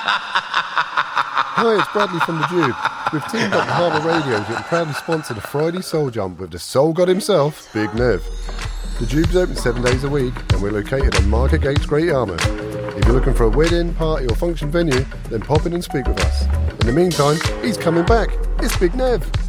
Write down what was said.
Hi, it's Bradley from The Jube. We've teamed up with Harbour Radio to proudly sponsor the Friday Soul Jump with the Soul God himself, Big Nev. The Jube's open 7 days a week and we're located on Market Gates, Great Yarmouth. If you're looking for a wedding, party or function venue, then pop in and speak with us. In the meantime, he's coming back. It's Big Nev.